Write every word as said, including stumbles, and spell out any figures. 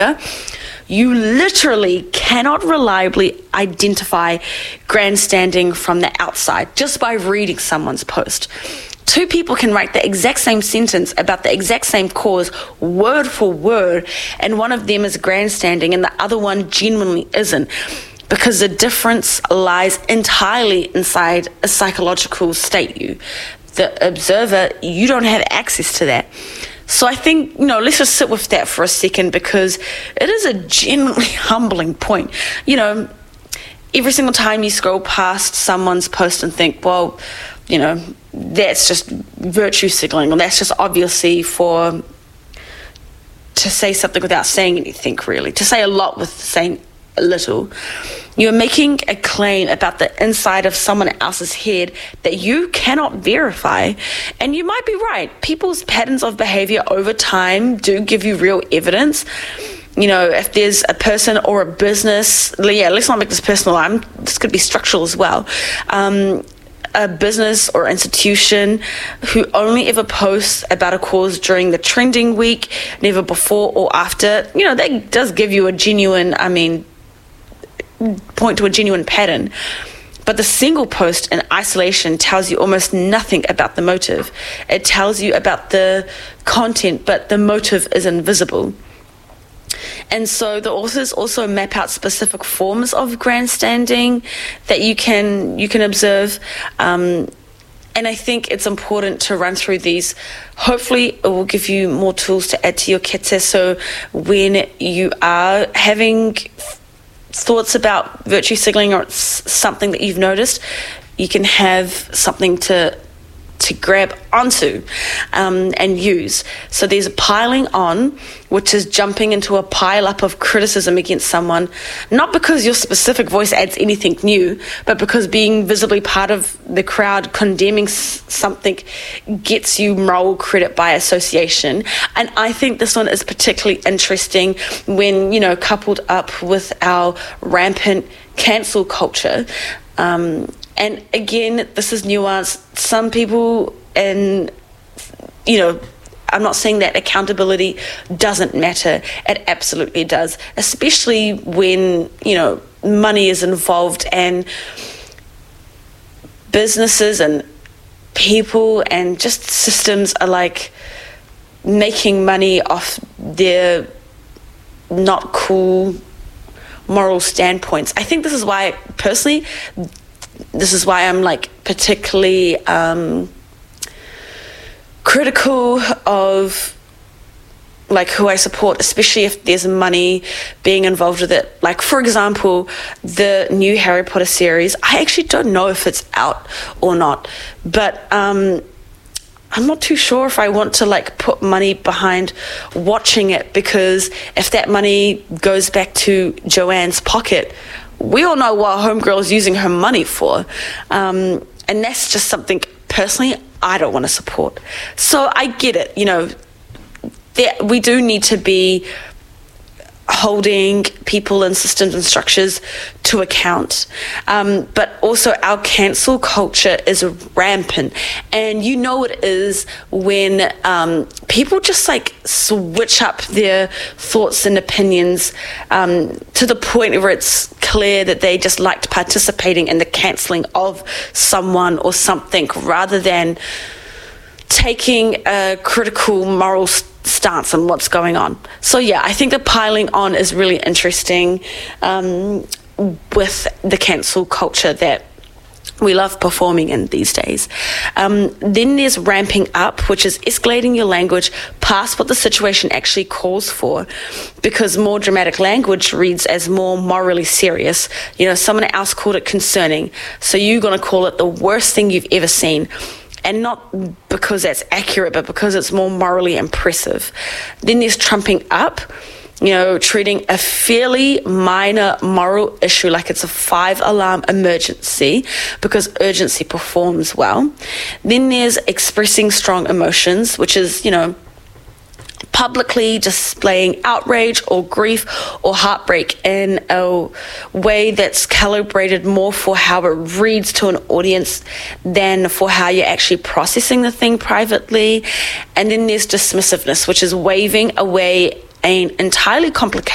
behavior, you literally cannot reliably identify grandstanding from the outside just by reading someone's post. Two people can write the exact same sentence about the exact same cause, word for word, and one of them is grandstanding and the other one genuinely isn't, because the difference lies entirely inside a psychological state. You, the observer, you don't have access to that. So I think, you know, let's just sit with that for a second, because it is a genuinely humbling point. You know, every single time you scroll past someone's post and think, well, you know, that's just virtue signaling, or that's just obviously for, to say something without saying anything, really, to say a lot with saying a little. You're making a claim about the inside of someone else's head that you cannot verify. And you might be right. People's patterns of behavior over time do give you real evidence. You know, if there's a person or a business, yeah, let's not make this personal. I'm, this could be structural as well. Um, a business or institution who only ever posts about a cause during the trending week, never before or after, you know, that does give you a genuine, I mean, point to a genuine pattern. But the single post in isolation tells you almost nothing about the motive. It tells you about the content, but the motive is invisible. And so the authors also map out specific forms of grandstanding that you can you can observe. Um, and I think it's important to run through these. Hopefully it will give you more tools to add to your kete, so when you are having thoughts about virtue signaling, or it's something that you've noticed, you can have something to to grab onto um, and use. So there's a piling on, which is jumping into a pile up of criticism against someone, not because your specific voice adds anything new, but because being visibly part of the crowd condemning s- something gets you moral credit by association. And I think this one is particularly interesting when, you know, coupled up with our rampant cancel culture. Um, And again, this is nuanced. Some people, and, you know, I'm not saying that accountability doesn't matter. It absolutely does, especially when, you know, money is involved and businesses and people and just systems are like making money off their not cool moral standpoints. I think this is why, personally, this is why I'm like particularly um, critical of like who I support, especially if there's money being involved with it. Like, for example, the new Harry Potter series, I actually don't know if it's out or not, but um, I'm not too sure if I want to like put money behind watching it, because if that money goes back to Joanne's pocket, we all know what Homegirl is using her money for. Um, and that's just something, personally, I don't want to support. So I get it, you know, there, we do need to be holding people and systems and structures to account. Um, but also our cancel culture is rampant. And you know it is when um, people just like switch up their thoughts and opinions um, to the point where it's clear that they just liked participating in the cancelling of someone or something rather than taking a critical moral st- stance on what's going on. So yeah, I think the piling on is really interesting um, with the cancel culture that we love performing in these days. Um, then there's ramping up, which is escalating your language past what the situation actually calls for, because more dramatic language reads as more morally serious. You know, someone else called it concerning, so you're going to call it the worst thing you've ever seen. And not because that's accurate, but because it's more morally impressive. Then there's trumping up, you know, treating a fairly minor moral issue like it's a five-alarm emergency because urgency performs well. Then there's expressing strong emotions, which is, you know, publicly displaying outrage or grief or heartbreak in a way that's calibrated more for how it reads to an audience than for how you're actually processing the thing privately. And then there's dismissiveness, which is waving away an entirely complicated